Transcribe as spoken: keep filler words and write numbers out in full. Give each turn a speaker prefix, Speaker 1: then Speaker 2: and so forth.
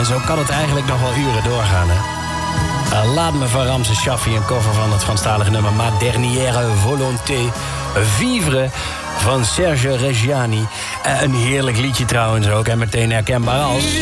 Speaker 1: En zo kan het eigenlijk nog wel uren doorgaan, hè. Uh, laat me van Ramses Shaffi, een cover van het Franstalige nummer Ma Dernière Volonté. Vivre van Serge Reggiani. Uh, een heerlijk liedje trouwens ook, en meteen herkenbaar als...